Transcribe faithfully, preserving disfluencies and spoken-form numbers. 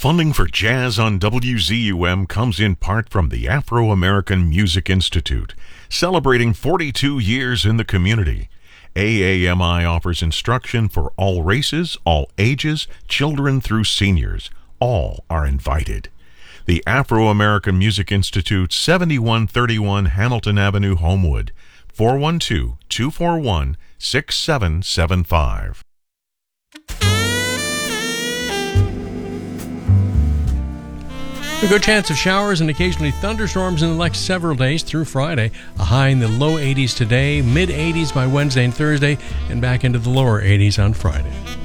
Funding for Jazz on W Z U M comes in part from the Afro-American Music Institute, celebrating forty-two years in the community. A A M I offers instruction for all races, all ages, children through seniors. All are invited. The Afro-American Music Institute, seventy-one thirty-one Hamilton Avenue, Homewood, four one two, two four one, six seven seven five. A good chance of showers and occasionally thunderstorms in the next several days through Friday. A high in the low eighties today, mid eighties by Wednesday and Thursday, and back into the lower eighties on Friday.